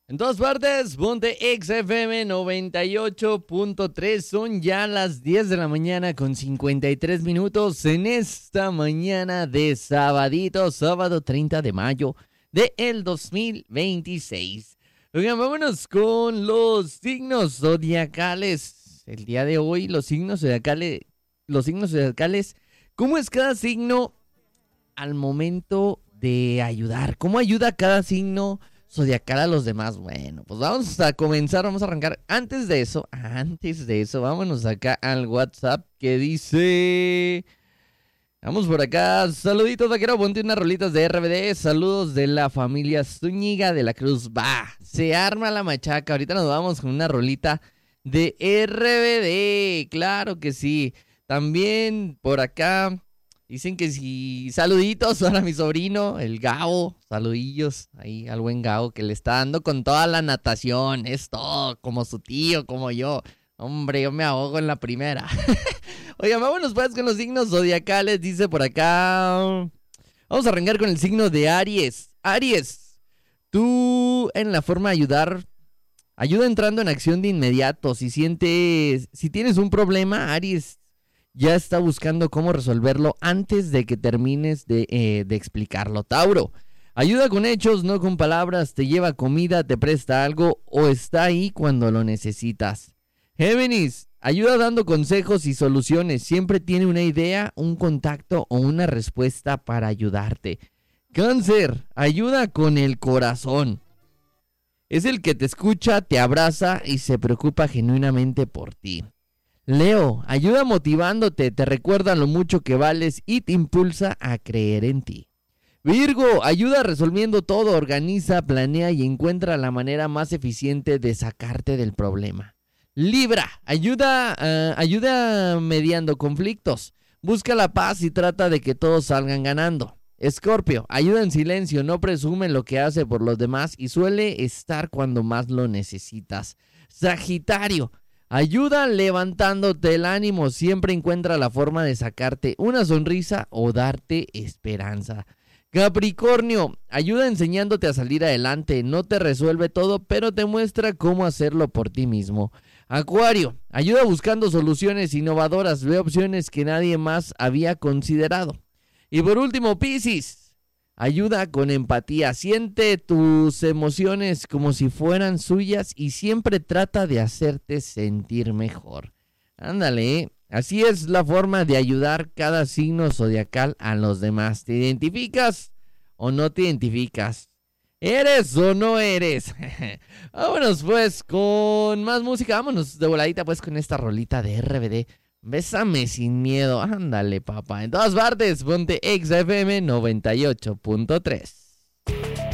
En todas partes, ponte XFM 98.3. Son ya las 10 de la mañana con 53 minutos en esta mañana de sabadito, sábado 30 de mayo del 2026. Oigan, vámonos con los signos zodiacales. El día de hoy, los signos zodiacales, ¿cómo es cada signo al momento de ayudar? ¿Cómo ayuda cada signo zodiacal a los demás? Bueno, pues vamos a comenzar, vamos a arrancar. Antes de eso, vámonos acá al WhatsApp que dice... Vamos por acá, saluditos, vaquero, ponte unas rolitas de RBD, saludos de la familia Zúñiga de la Cruz. Va, se arma la machaca, ahorita nos vamos con una rolita de RBD, claro que sí. También por acá... Dicen que si saluditos para mi sobrino, el Gabo, saludillos ahí al buen Gabo que le está dando con toda la natación, es todo, como su tío, como yo. Hombre, yo me ahogo en la primera. Oigan, vámonos pues con los signos zodiacales, dice por acá. Vamos a arrancar con el signo de Aries. Aries, tú en la forma de ayudar, ayuda entrando en acción de inmediato. Si tienes un problema, Aries ya está buscando cómo resolverlo antes de que termines de explicarlo. Tauro, ayuda con hechos, no con palabras. Te lleva comida, te presta algo o está ahí cuando lo necesitas. Géminis, ayuda dando consejos y soluciones. Siempre tiene una idea, un contacto o una respuesta para ayudarte. Cáncer, ayuda con el corazón. Es el que te escucha, te abraza y se preocupa genuinamente por ti. Leo, ayuda motivándote, te recuerda lo mucho que vales y te impulsa a creer en ti. Virgo, ayuda resolviendo todo, organiza, planea y encuentra la manera más eficiente de sacarte del problema. Libra, ayuda mediando conflictos, busca la paz y trata de que todos salgan ganando. Escorpio, ayuda en silencio, no presume lo que hace por los demás y suele estar cuando más lo necesitas. Sagitario, ayuda levantándote el ánimo, siempre encuentra la forma de sacarte una sonrisa o darte esperanza. Capricornio, ayuda enseñándote a salir adelante, no te resuelve todo, pero te muestra cómo hacerlo por ti mismo. Acuario, ayuda buscando soluciones innovadoras, ve opciones que nadie más había considerado. Y por último, Piscis, ayuda con empatía, siente tus emociones como si fueran suyas y siempre trata de hacerte sentir mejor. Ándale, así es la forma de ayudar cada signo zodiacal a los demás. ¿Te identificas o no te identificas? ¿Eres o no eres? Vámonos pues con más música, vámonos de voladita pues con esta rolita de RBD. Bésame sin miedo, ándale papá. En todas partes, ponte XFM 98.3.